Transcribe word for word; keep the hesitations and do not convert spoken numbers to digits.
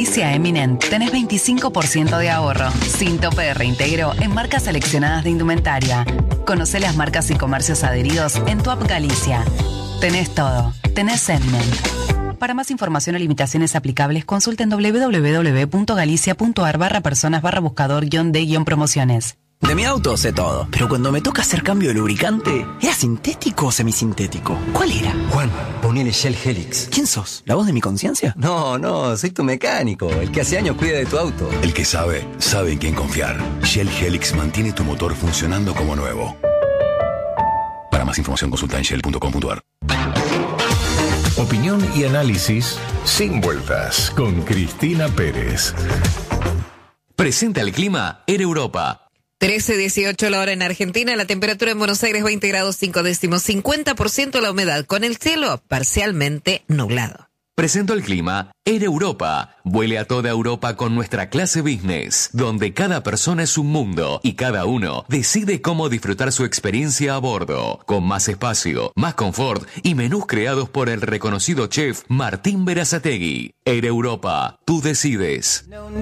Galicia Eminent tenés veinticinco por ciento de ahorro, sin tope de reintegro en marcas seleccionadas de indumentaria. Conocé las marcas y comercios adheridos en tu app Galicia. Tenés todo. Tenés Eminent. Para más información o limitaciones aplicables, consulta en doble u doble u doble u punto galicia punto ar barra personas barra buscador guión de guión promociones. De mi auto sé todo, pero cuando me toca hacer cambio de lubricante, ¿era sintético o semisintético? ¿Cuál era? Juan, ponele Shell Helix. ¿Quién sos? ¿La voz de mi conciencia? No, no, soy tu mecánico, el que hace años cuida de tu auto. El que sabe, sabe en quién confiar. Shell Helix mantiene tu motor funcionando como nuevo. Para más información consulta en shell punto com punto ar. Opinión y análisis sin vueltas con Cristina Pérez. Presenta el clima en Europa. trece dieciocho la hora en Argentina, la temperatura en Buenos Aires veinte grados cinco décimos, cincuenta por ciento la humedad, con el cielo parcialmente nublado. Presento el clima en Europa. Vuele a toda Europa con nuestra clase business, donde cada persona es un mundo y cada uno decide cómo disfrutar su experiencia a bordo, con más espacio, más confort y menús creados por el reconocido chef Martín Berazategui. Air Europa, tú decides.